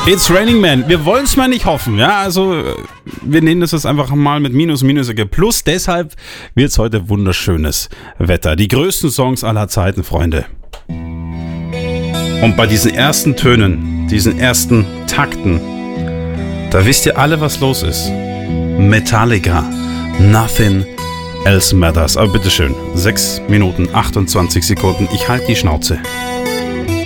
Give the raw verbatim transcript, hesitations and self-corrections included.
It's Raining Man. Wir wollen es mal nicht hoffen, ja, also wir nehmen das jetzt einfach mal mit Minus, Minusige Plus, deshalb wird es heute wunderschönes Wetter. Die größten Songs aller Zeiten, Freunde. Und bei diesen ersten Tönen, diesen ersten Takten, da wisst ihr alle, was los ist. Metallica, Nothing Else Matters. Aber bitteschön, sechs Minuten achtundzwanzig Sekunden, ich halte die Schnauze.